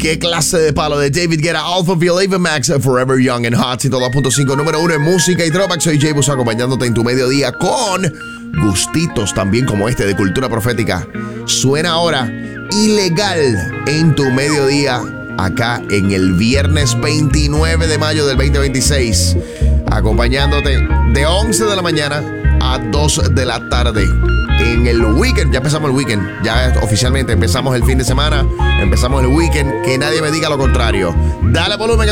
Qué clase de palo de David Guetta, Alphaville, Ava Max, Forever Young and Hot, 102.5, número 1 en música y throwback. Soy Jay Bus acompañándote en tu mediodía con gustitos también como este de cultura profética. Suena ahora Ilegal en tu mediodía, acá en el viernes 29 de mayo del 2026, acompañándote de 11 de la mañana a 2 de la tarde. En el weekend, ya empezamos el weekend, ya oficialmente empezamos el fin de semana, empezamos el weekend, que nadie me diga lo contrario. Dale volumen.